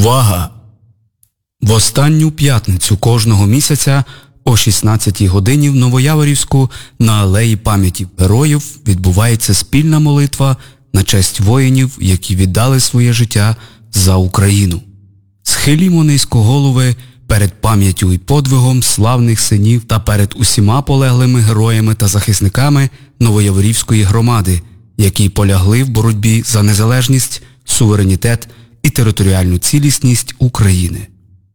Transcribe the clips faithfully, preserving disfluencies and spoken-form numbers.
Увага! В останню п'ятницю кожного місяця о шістнадцятій годині в Новояворівську на Алеї пам'яті героїв відбувається спільна молитва на честь воїнів, які віддали своє життя за Україну. Схилімо низько голови перед пам'яттю і подвигом славних синів та перед усіма полеглими героями та захисниками Новояворівської громади, які полягли в боротьбі за незалежність, суверенітет і територіальну цілісність України.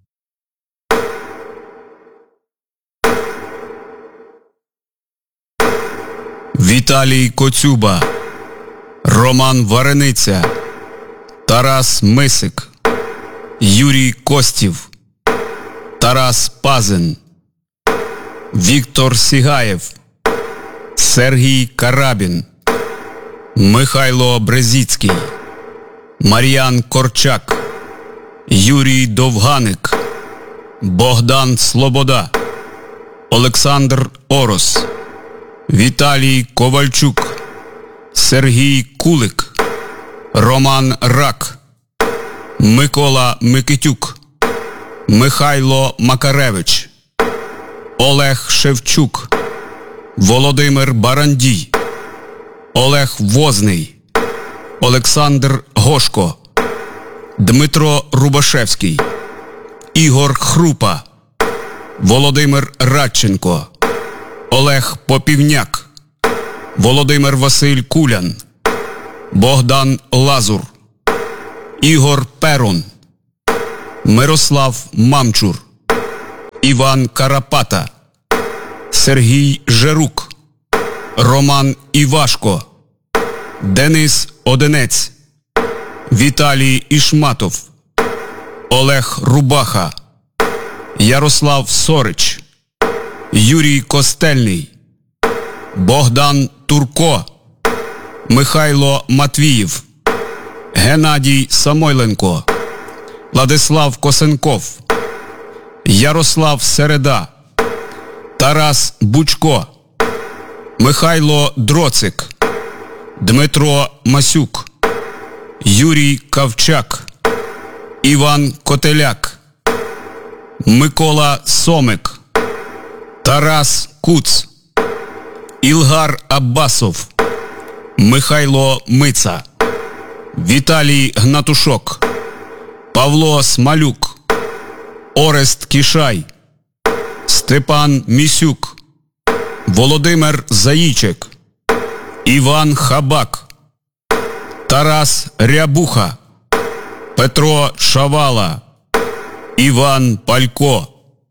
Віталій Коцюба, Роман Варениця, Тарас Мисик, Юрій Костів, Тарас Пазин, Віктор Сігаєв, Сергій Карабін, Михайло Брезіцький, Мар'ян Корчак, Юрій Довганик, Богдан Слобода, Олександр Орос, Віталій Ковальчук, Сергій Кулик, Роман Рак, Микола Микитюк, Михайло Макаревич, Олег Шевчук, Володимир Барандій, Олег Возний, Олександр Гошко, Дмитро Рубашевський, Ігор Хрупа, Володимир Радченко, Олег Попівняк, Володимир Василь Кулян, Богдан Лазур, Ігор Перун, Мирослав Мамчур, Іван Карапата, Сергій Жерук, Роман Івашко, Денис Одинець, Віталій Ішматов, Олег Рубаха, Ярослав Сорич, Юрій Костельний, Богдан Турко, Михайло Матвіїв, Геннадій Самойленко, Владислав Косенков, Ярослав Середа, Тарас Бучко, Михайло Дроцик, Дмитро Масюк, Юрій Кавчак, Іван Котеляк, Микола Сомик, Тарас Куц, Ілгар Аббасов, Михайло Мица, Віталій Гнатушок, Павло Смалюк, Орест Кішай, Степан Місюк, Володимир Заїчек, Іван Хабак, Тарас Рябуха, Петро Шавала, Іван Палько,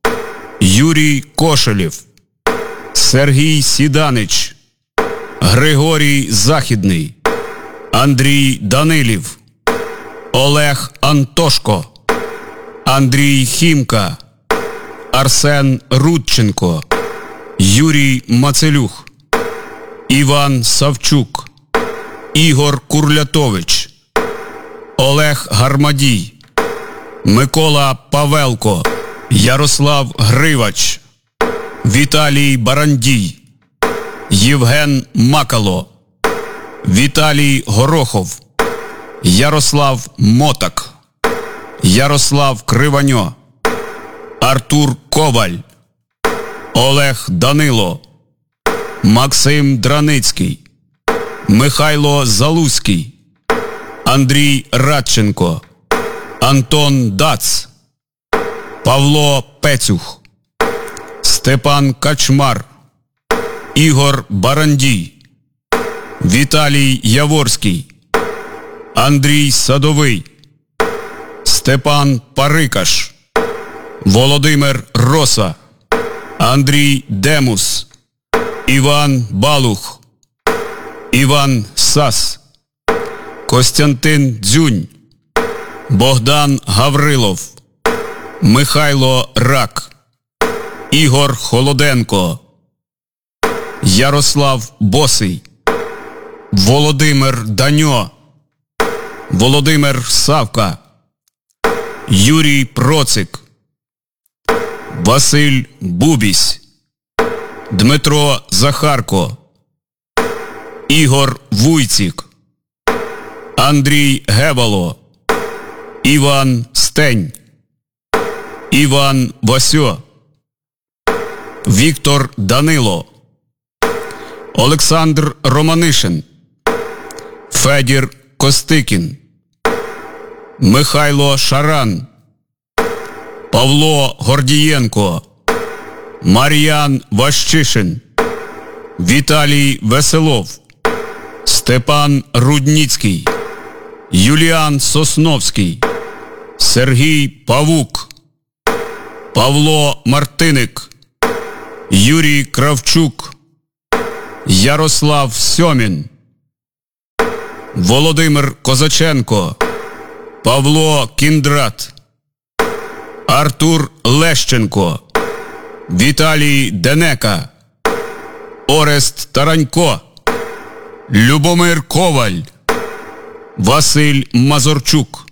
Юрій Кошелєв, Сергій Сіданич, Григорій Західний, Андрій Данилів, Олег Антошко, Андрій Хімка, Арсен Рудченко, Юрій Мацелюх, Іван Савчук, Ігор Курлятович, Олег Гармадій, Микола Павелко, Ярослав Гривач, Віталій Барандій, Євген Макало, Віталій Горохов, Ярослав Мотак, Ярослав Криваньо, Артур Коваль, Олег Данило, Максим Драницький, Михайло Залузький, Андрій Радченко, Антон Дац, Павло Пецюх, Степан Качмар, Ігор Барандій, Віталій Яворський, Андрій Садовий, Степан Парикаш, Володимир Роса, Андрій Демус, Іван Балух, Іван Сас, Костянтин Дзюнь, Богдан Гаврилов, Михайло Рак, Ігор Холоденко, Ярослав Босий, Володимир Даньо, Володимир Савка, Юрій Процик, Василь Бубісь, Дмитро Захарко, Ігор Вуйцік, Андрій Гевало, Іван Степанов, Стень, Іван Васьо, Віктор Данило, Олександр Романишин, Федір Костикін, Михайло Шаран, Павло Гордієнко, Мар'ян Ващишин, Віталій Веселов, Степан Рудніцький, Юліан Сосновський, Сергій Павук, Павло Мартиник, Юрій Кравчук, Ярослав Сьомін, Володимир Козаченко, Павло Кіндрат, Артур Лещенко, Віталій Денека, Орест Таранько, Любомир Коваль, Василь Мазурчук,